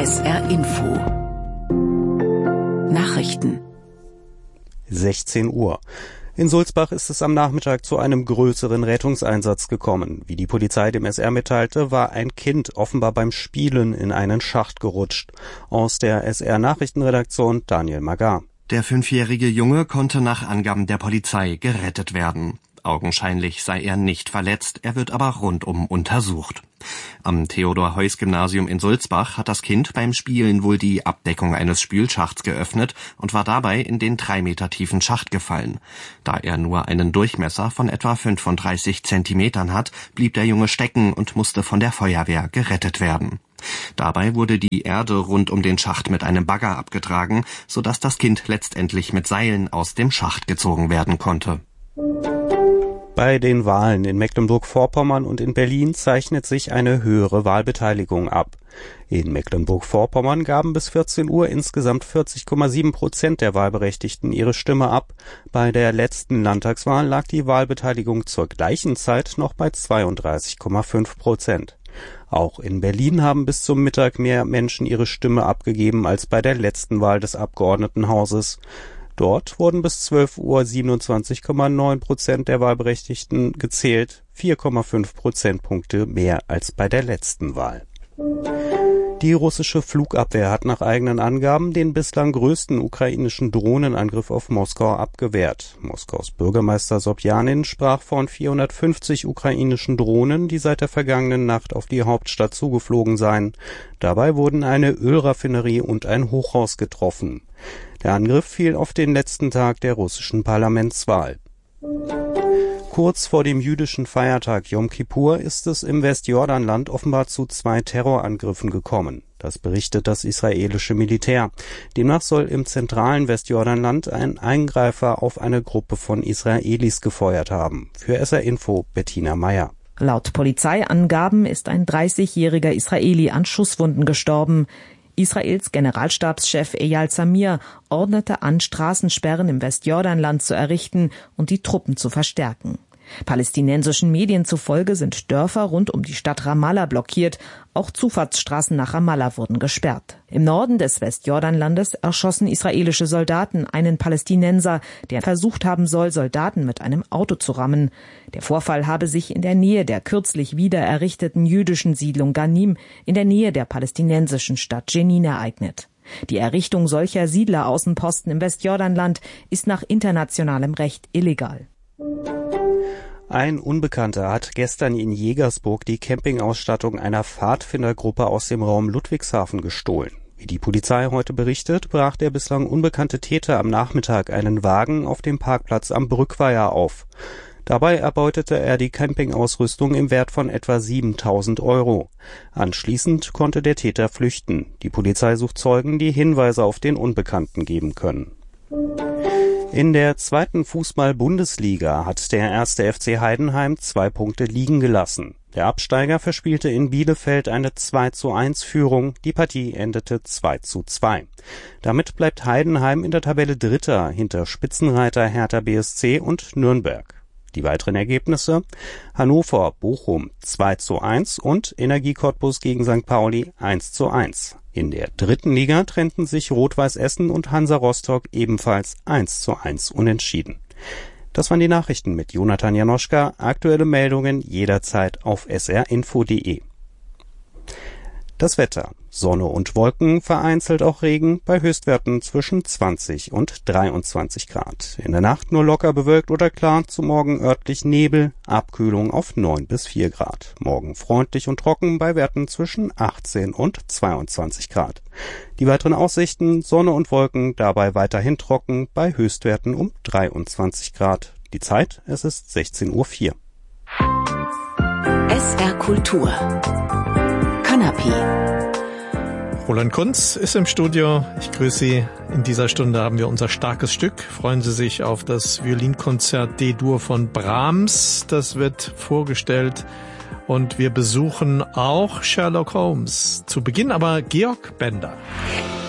SR Info Nachrichten 16 Uhr. In Sulzbach ist es am Nachmittag zu einem größeren Rettungseinsatz gekommen. Wie die Polizei dem SR mitteilte, war ein Kind offenbar beim Spielen in einen Schacht gerutscht. Aus der SR-Nachrichtenredaktion Daniel Magar. Der 5-jährige Junge konnte nach Angaben der Polizei gerettet werden. Augenscheinlich sei er nicht verletzt, er wird aber rundum untersucht. Am Theodor-Heuss-Gymnasium in Sulzbach hat das Kind beim Spielen wohl die Abdeckung eines Spülschachts geöffnet und war dabei in den 3 Meter tiefen Schacht gefallen. Da er nur einen Durchmesser von etwa 35 Zentimetern hat, blieb der Junge stecken und musste von der Feuerwehr gerettet werden. Dabei wurde die Erde rund um den Schacht mit einem Bagger abgetragen, sodass das Kind letztendlich mit Seilen aus dem Schacht gezogen werden konnte. Bei den Wahlen in Mecklenburg-Vorpommern und in Berlin zeichnet sich eine höhere Wahlbeteiligung ab. In Mecklenburg-Vorpommern gaben bis 14 Uhr insgesamt 40,7% der Wahlberechtigten ihre Stimme ab. Bei der letzten Landtagswahl lag die Wahlbeteiligung zur gleichen Zeit noch bei 32,5%. Auch in Berlin haben bis zum Mittag mehr Menschen ihre Stimme abgegeben als bei der letzten Wahl des Abgeordnetenhauses. Dort wurden bis 12 Uhr 27,9% der Wahlberechtigten gezählt, 4,5 Prozentpunkte mehr als bei der letzten Wahl. Die russische Flugabwehr hat nach eigenen Angaben den bislang größten ukrainischen Drohnenangriff auf Moskau abgewehrt. Moskaus Bürgermeister Sobjanin sprach von 450 ukrainischen Drohnen, die seit der vergangenen Nacht auf die Hauptstadt zugeflogen seien. Dabei wurden eine Ölraffinerie und ein Hochhaus getroffen. Der Angriff fiel auf den letzten Tag der russischen Parlamentswahl. Kurz vor dem jüdischen Feiertag Jom Kippur ist es im Westjordanland offenbar zu 2 Terrorangriffen gekommen. Das berichtet das israelische Militär. Demnach soll im zentralen Westjordanland ein Eingreifer auf eine Gruppe von Israelis gefeuert haben. Für SR Info Bettina Meyer. Laut Polizeiangaben ist ein 30-jähriger Israeli an Schusswunden gestorben. Israels Generalstabschef Eyal Zamir ordnete an, Straßensperren im Westjordanland zu errichten und die Truppen zu verstärken. Palästinensischen Medien zufolge sind Dörfer rund um die Stadt Ramallah blockiert, auch Zufahrtsstraßen nach Ramallah wurden gesperrt. Im Norden des Westjordanlandes erschossen israelische Soldaten einen Palästinenser, der versucht haben soll, Soldaten mit einem Auto zu rammen. Der Vorfall habe sich in der Nähe der kürzlich wieder errichteten jüdischen Siedlung Ganim in der Nähe der palästinensischen Stadt Jenin ereignet. Die Errichtung solcher Siedleraußenposten im Westjordanland ist nach internationalem Recht illegal. Ein Unbekannter hat gestern in Jägersburg die Campingausstattung einer Pfadfindergruppe aus dem Raum Ludwigshafen gestohlen. Wie die Polizei heute berichtet, brach der bislang unbekannte Täter am Nachmittag einen Wagen auf dem Parkplatz am Brückweiher auf. Dabei erbeutete er die Campingausrüstung im Wert von etwa 7.000 €. Anschließend konnte der Täter flüchten. Die Polizei sucht Zeugen, die Hinweise auf den Unbekannten geben können. In der 2. Fußball-Bundesliga hat der 1. FC Heidenheim 2 Punkte liegen gelassen. Der Absteiger verspielte in Bielefeld eine 2:1-Führung. Die Partie endete 2:2. Damit bleibt Heidenheim in der Tabelle Dritter hinter Spitzenreiter Hertha BSC und Nürnberg. Die weiteren Ergebnisse: Hannover, Bochum 2:1 und Energie Cottbus gegen St. Pauli 1:1. In der 3. Liga trennten sich Rot-Weiß Essen und Hansa Rostock ebenfalls 1:1 unentschieden. Das waren die Nachrichten mit Jonathan Janoschka. Aktuelle Meldungen jederzeit auf srinfo.de. Das Wetter: Sonne und Wolken, vereinzelt auch Regen, bei Höchstwerten zwischen 20 und 23 Grad. In der Nacht nur locker bewölkt oder klar, zum Morgen örtlich Nebel, Abkühlung auf 9 bis 4 Grad. Morgen freundlich und trocken bei Werten zwischen 18 und 22 Grad. Die weiteren Aussichten: Sonne und Wolken, dabei weiterhin trocken, bei Höchstwerten um 23 Grad. Die Zeit: es ist 16:04 Uhr. SR Kultur Kanapé. Roland Kunz ist im Studio. Ich grüße Sie. In dieser Stunde haben wir unser starkes Stück. Freuen Sie sich auf das Violinkonzert D-Dur von Brahms. Das wird vorgestellt. Und wir besuchen auch Sherlock Holmes. Zu Beginn aber Georg Bender.